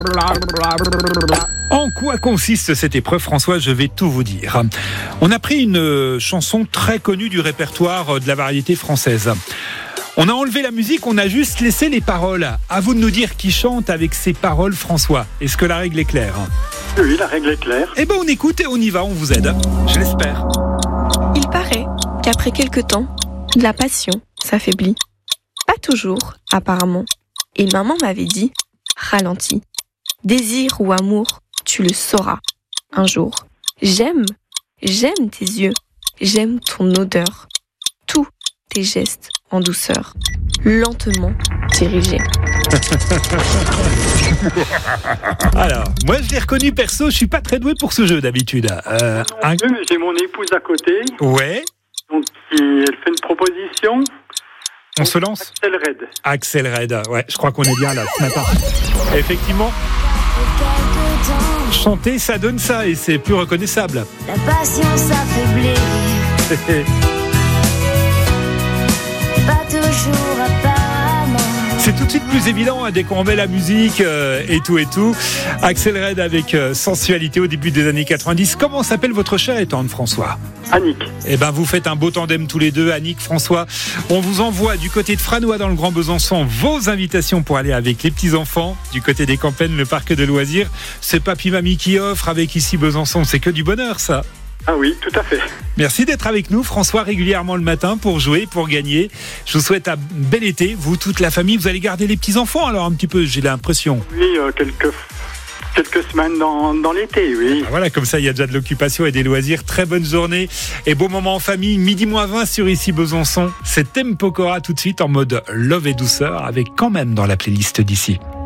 En quoi consiste cette épreuve, François? Je vais tout vous dire. On a pris une chanson très connue du répertoire de la variété française. On a enlevé la musique, on a juste laissé les paroles. À vous de nous dire qui chante avec ces paroles, François. Est-ce que la règle est claire? Oui, la règle est claire. Eh ben on écoute et on y va, on vous aide. Je l'espère. Il paraît qu'après quelque temps, la passion s'affaiblit. Pas toujours, apparemment. Et maman m'avait dit, ralentis. Désir ou amour, tu le sauras un jour. J'aime tes yeux, j'aime ton odeur. Tous tes gestes en douceur, lentement dirigés. Alors, moi je l'ai reconnu perso, je suis pas très doué pour ce jeu d'habitude. Mais j'ai mon épouse à côté. Ouais. Donc, elle fait une proposition. On se lance? Axel Red. Axel Red, ouais, je crois qu'on est bien là ce matin. Effectivement, chanter ça donne ça et c'est plus reconnaissable. La passion s'affaiblit. Pas toujours apparemment. C'est tout de suite plus évident dès qu'on met la musique et tout. Axel Red avec sensualité au début des années 90. Comment s'appelle votre chère et tendre, François? Annick. Eh ben, vous faites un beau tandem tous les deux, Annick, François. On vous envoie du côté de Franois dans le Grand Besançon vos invitations pour aller avec les petits-enfants. Du côté des Campagnes, le parc de loisirs. C'est Papy-Mamie qui offre avec ici Besançon. C'est que du bonheur, ça. Ah oui, tout à fait. Merci d'être avec nous, François, régulièrement le matin pour jouer, pour gagner. Je vous souhaite un bel été. Vous, toute la famille, vous allez garder les petits-enfants alors un petit peu, j'ai l'impression. Oui, quelques semaines dans l'été, oui. Voilà, comme ça, il y a déjà de l'occupation et des loisirs. Très bonne journée et beau moment en famille. 12:20 sur ici Besançon. C'est Tempokora tout de suite en mode love et douceur avec quand même dans la playlist d'ici.